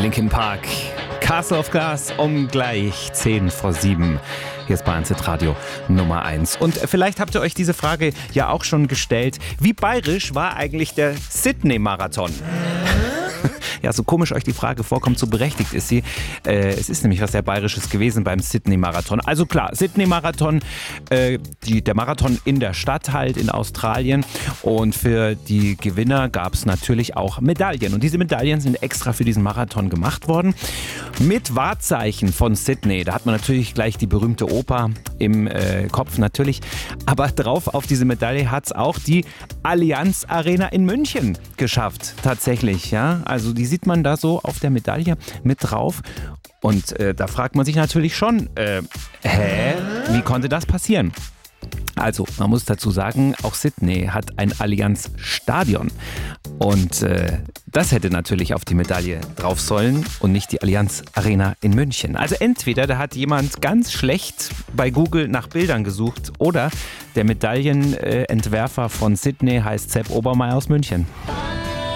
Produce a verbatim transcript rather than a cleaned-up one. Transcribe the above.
Linkin Park, Castle of Glass um gleich zehn vor sieben. Hier ist Bayern Z Radio Nummer eins. Und vielleicht habt ihr euch diese Frage ja auch schon gestellt. Wie bayerisch war eigentlich der Sydney-Marathon? Ja, so komisch euch die Frage vorkommt, so berechtigt ist sie. Äh, es ist nämlich was sehr Bayerisches gewesen beim Sydney-Marathon. Also klar, Sydney-Marathon, äh, die, der Marathon in der Stadt halt in Australien. Und für die Gewinner gab es natürlich auch Medaillen. Und diese Medaillen sind extra für diesen Marathon gemacht worden. Mit Wahrzeichen von Sydney. Da hat man natürlich gleich die berühmte Oper im äh, Kopf natürlich. Aber drauf auf diese Medaille hat es auch die Allianz Arena in München geschafft. Tatsächlich, ja. Also die sieht man da so auf der Medaille mit drauf. Und äh, da fragt man sich natürlich schon, äh, hä, wie konnte das passieren? Also, man muss dazu sagen, auch Sydney hat ein Allianz-Stadion. Und äh, das hätte natürlich auf die Medaille drauf sollen und nicht die Allianz Arena in München. Also entweder da hat jemand ganz schlecht bei Google nach Bildern gesucht oder der Medaillenentwerfer von Sydney heißt Sepp Obermeier aus München.